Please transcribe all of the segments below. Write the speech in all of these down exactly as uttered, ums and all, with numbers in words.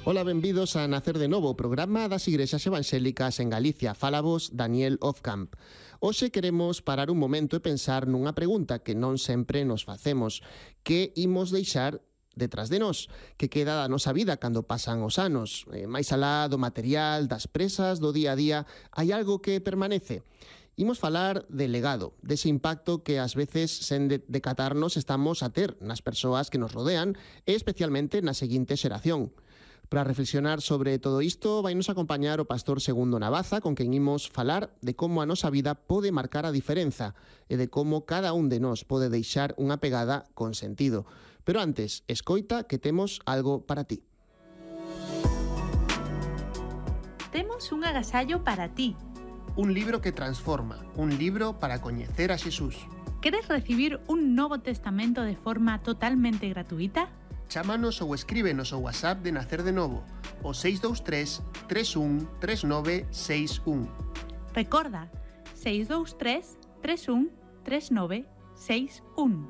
Ola, benvidos a Nacer de Novo, programa das Igrexas Evangélicas en Galicia. Fala vos Daniel Ofcamp. Hoxe queremos parar un momento e pensar nunha pregunta que non sempre nos facemos. Que imos deixar detrás de nós? Que queda da nosa vida cando pasan os anos? Eh, máis alá do material, das presas, do día a día, hai algo que permanece? Imos falar de legado, dese impacto que ás veces, sen de decatarnos, estamos a ter nas persoas que nos rodean e especialmente na seguinte xeración. Para reflexionar sobre todo isto, vai nos acompañar o pastor Segundo Navaza, con quen imos falar de como a nosa vida pode marcar a diferenza e de como cada un de nós pode deixar unha pegada con sentido. Pero antes, escoita que temos algo para ti. Temos un agasallo para ti. Un libro que transforma, un libro para coñecer a Xesús. Queres recibir un Novo Testamento de forma totalmente gratuita? Chámanos ou escríbenos ao WhatsApp de Nacer de Novo, o seis dous tres, tres un, tres nove seis un. Recorda, seis dous tres, tres un, tres nove seis un.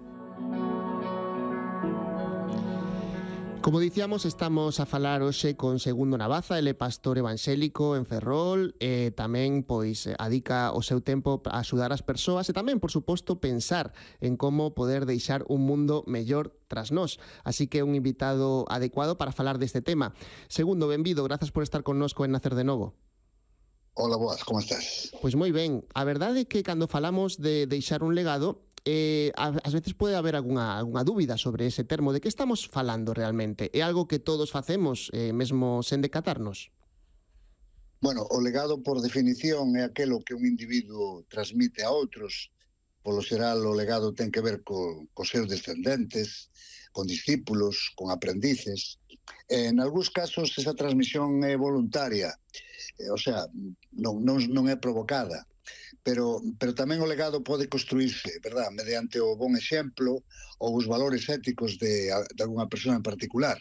Como dicíamos, estamos a falar hoxe con Segundo Navaza, ele é pastor evangélico en Ferrol, e tamén pois adica o seu tempo a axudar as persoas e tamén, por suposto, pensar en como poder deixar un mundo mellor tras nós. Así que é un invitado adecuado para falar deste tema. Segundo, benvido, grazas por estar connosco en Nacer de Novo. Hola, boas, como estás? Pois moi ben. A verdade é que cando falamos de deixar un legado, Eh, ás veces pode haber algunha, algunha dúbida sobre ese termo. De que estamos falando realmente? É algo que todos facemos, eh, mesmo sen decatarnos? Bueno, o legado, por definición, é aquelo que un individuo transmite a outros. Polo xeral, o legado ten que ver co, cos seus descendentes, con discípulos, con aprendices. En algúns casos, esa transmisión é voluntaria, eh, o sea, non, non, non é provocada. Pero, pero tamén o legado pode construirse, verdad, mediante o bon exemplo ou os valores éticos de, de alguna persona en particular.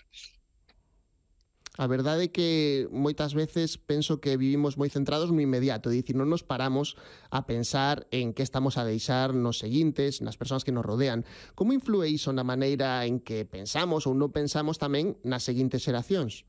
A verdade é que moitas veces penso que vivimos moi centrados no inmediato, é dicir, non nos paramos a pensar en que estamos a deixar nos seguintes, nas persoas que nos rodean. Como influe iso na maneira en que pensamos ou non pensamos tamén nas seguintes xeracións?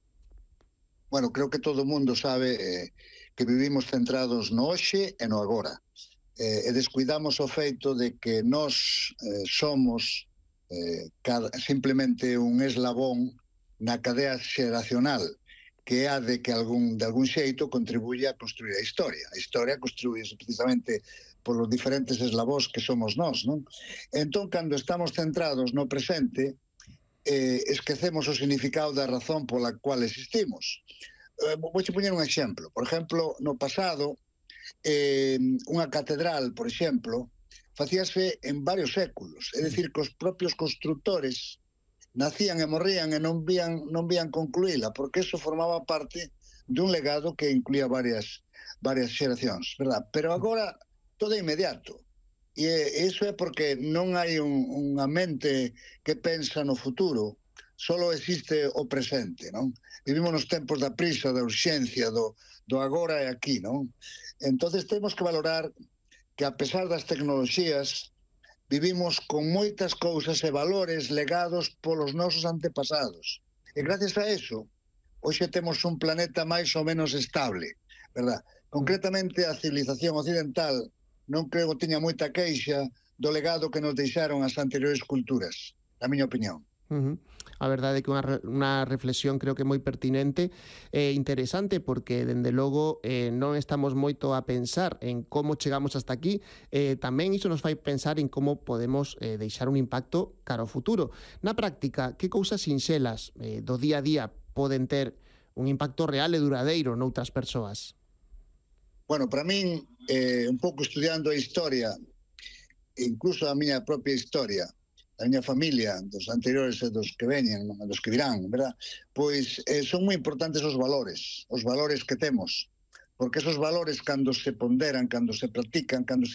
Bueno, creo que todo o mundo sabe eh, que vivimos centrados no hoxe e no agora. Eh, e descuidamos o feito de que nós eh, somos eh, cada, simplemente un eslabón na cadea xeracional que é a de que algún, de algún xeito contribuye a construir a historia. A historia construye precisamente por os diferentes eslabóns que somos nós, non? Entón, cando estamos centrados no presente, eh, esquecemos o significado da razón pola cual existimos. Eh, vou poñer un exemplo. Por exemplo, no pasado, eh, unha catedral, por exemplo, facíase en varios séculos. É dicir, que os propios constructores nacían e morrían e non vían, non vían concluíla, porque eso formaba parte dun legado que incluía varias, varias xeracións, verdad? Pero agora todo é inmediato. E iso é porque non hai un, unha mente que pensa no futuro, solo existe o presente, non? Vivimos nos tempos da prisa, da urxencia, do, do agora e aquí, non? Entonces temos que valorar que a pesar das tecnoloxías vivimos con moitas cousas e valores legados polos nosos antepasados. E gracias a eso, hoxe temos un planeta máis ou menos estable, verdad? Concretamente a civilización occidental non creo que tiña moita queixa do legado que nos deixaron as anteriores culturas, na miña opinión. Uh-huh. A verdade é que unha, unha reflexión creo que moi pertinente e interesante, porque dende logo eh, non estamos moito a pensar en como chegamos hasta aquí, eh, tamén iso nos fai pensar en como podemos eh, deixar un impacto cara ao futuro. Na práctica, que cousas sinxelas eh, do día a día poden ter un impacto real e duradeiro noutras persoas? Bueno, para min, eh, un pouco estudiando a historia, incluso a miña propia historia, a miña familia, dos anteriores e dos que veñen, dos que virán, verdad? Pois eh, son moi importantes os valores, os valores que temos, porque esos valores, cando se ponderan, cando se practican, cando se